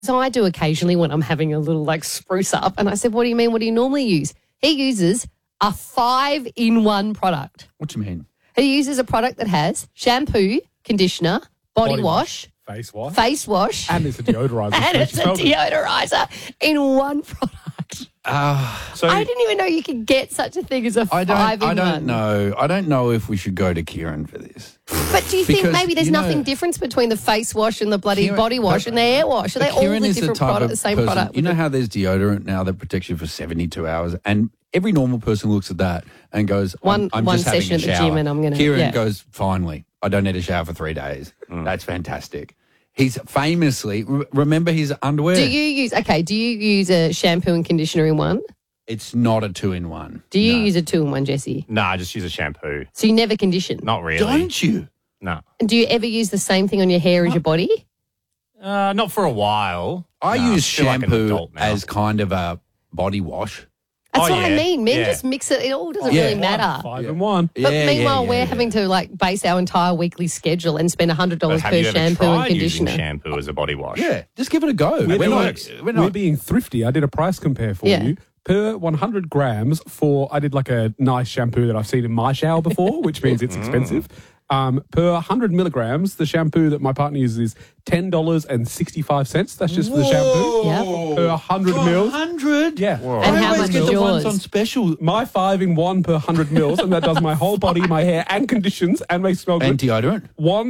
So I do occasionally when I'm having a little like spruce up. And I said, what do you mean? What do you normally use? He uses a 5-in-1 product. What do you mean? He uses a product that has shampoo, conditioner, body wash, face wash. and it's a deodorizer. it's a deodorizer in one product. So I didn't even know you could get such a thing as a 5-in-1. I don't know. I don't know if we should go to Kieran for this. But do you think Because, maybe there's you know, nothing different between the face wash and the bloody Kieran- body wash and the hair wash? Are they all Kieran the is different type product, of the same person- product? You know how there's deodorant now that protects you for 72 hours, and every normal person looks at that and goes, I'm One just having session a at the shower. gym and I'm going to... Kieran goes, finally, I don't need a shower for 3 days. That's fantastic. He's famously, remember his underwear? Do you use a shampoo and conditioner in one? It's not a 2-in-1. Do you use a 2-in-1, Jesse? No, I just use a shampoo. So you never condition? Not really. Don't you? No. And do you ever use the same thing on your hair as your body? Not for a while. I No, use feel like an shampoo adult now. as kind of a body wash. That's Oh, what I yeah. mean. Men Yeah. just mix it. It all doesn't Yeah. really matter. 5-in-1. But meanwhile, we're having to like base our entire weekly schedule and spend $100 But have per you ever shampoo and tried using conditioner. shampoo as a body wash? Yeah, just give it a go. We're, We're being, not, we're being thrifty. I did a price compare for Yeah. you. Per 100 grams I did like a nice shampoo that I've seen in my shower before, which means it's expensive. Per 100 milligrams, the shampoo that my partner uses is $10.65. That's just for the shampoo. Yeah. Per 100 mils. 100? Yeah. And how I always much get is the ones yours? on special. My 5-in-1 per 100 mils, and that does my whole body, my hair, and conditions, and makes it smell And good. deodorant.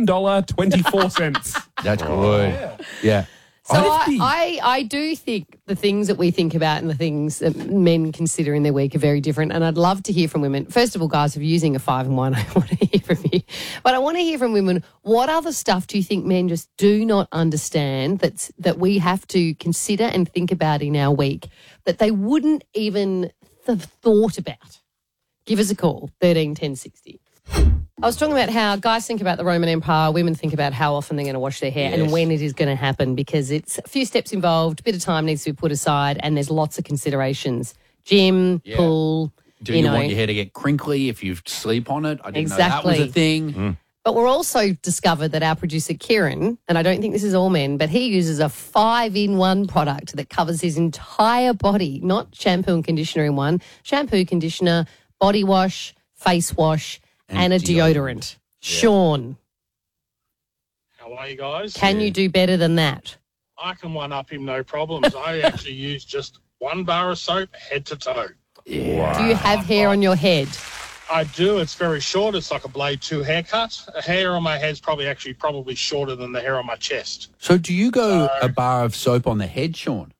$1.24. That's good. Yeah. So I do think the things that we think about and the things that men consider in their week are very different. And I'd love to hear from women. First of all, guys, if you're using a 5-in-1, I want to hear from you. But I want to hear from women. What other stuff do you think men just do not understand that we have to consider and think about in our week that they wouldn't even have thought about? Give us a call, 13 10 60. I was talking about how guys think about the Roman Empire, women think about how often they're going to wash their hair and when it is going to happen, because it's a few steps involved, a bit of time needs to be put aside, and there's lots of considerations. Gym, pool, Do you want your hair to get crinkly if you sleep on it? I didn't know Exactly. that was a thing. But we're also discovered that our producer Kieran, and I don't think this is all men, but he uses a 5-in-1 product that covers his entire body, not shampoo and conditioner in one, shampoo, conditioner, body wash, face wash, and a deodorant. Sean, How are you guys? can you do better than that? I can one up him, no problems. I actually use just one bar of soap head to toe. Do you have hair on your head? I do. It's very short. It's like a Blade 2 haircut. The hair on my head's probably shorter than the hair on my chest. So do you go a bar of soap on the head, Sean?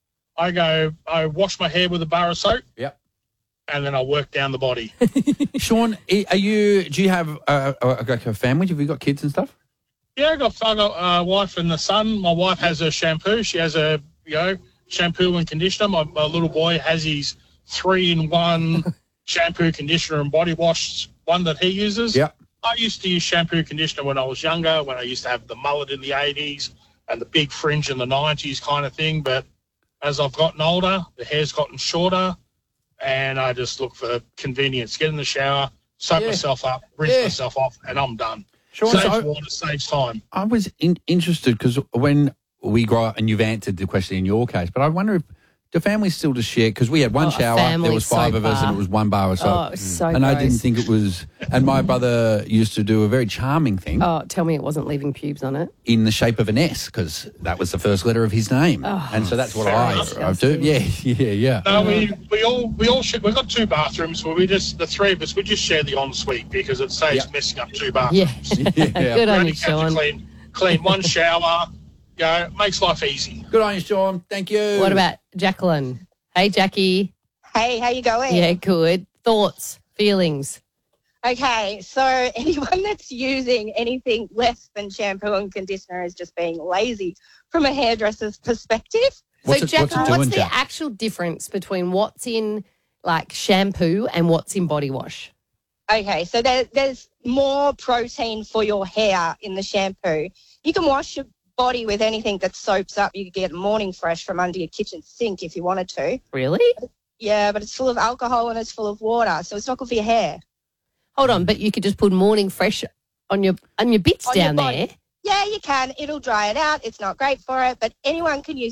I wash my hair with a bar of soap. Yep. And then I work down the body. Shaun, do you have a family? Have you got kids and stuff? Yeah, I got a wife and a son. My wife has a shampoo. She has a shampoo and conditioner. My little boy has his 3-in-1 shampoo, conditioner, and body wash, one that he uses. Yeah. I used to use shampoo conditioner when I was younger, when I used to have the mullet in the 80s and the big fringe in the 90s kind of thing. But as I've gotten older, the hair's gotten shorter, and I just look for convenience. Get in the shower, soap myself up, rinse myself off, and I'm done. Sean, Saves water, saves time. I was interested because when we grow up, and you've answered the question in your case, but I wonder if do families still just share? Because we had one shower, there was 5 of us, and it was one bar of soap. Oh, it was so and gross. I didn't think it was. And my brother used to do a very charming thing Oh, tell me it wasn't leaving pubes on it. in the shape of an S, because that was the first letter of his name, and so that's what I do. Yeah. No, we all share. We've got 2 bathrooms where the 3 of us, we just share the ensuite because it saves messing up 2 bathrooms. Yeah. Good on you, Only have to Sean. clean one shower. Makes life easy. Good on you, Sean. Thank you. What about Jacqueline? Hey, Jackie. Hey, how you going? Yeah, good. Thoughts, feelings? Okay, so anyone that's using anything less than shampoo and conditioner is just being lazy from a hairdresser's perspective. What's it Jacqueline, doing, what's the Jack? actual difference between what's in like shampoo and what's in body wash? Okay, so there's more protein for your hair in the shampoo. You can wash your body with anything that soaps up. You could get Morning Fresh from under your kitchen sink if you wanted to. Really? Yeah, but it's full of alcohol and it's full of water, so it's not good for your hair. Hold on, but you could just put Morning Fresh on your bits On your down body. there. Yeah, you can. It'll dry it out. It's not great for it, but anyone can use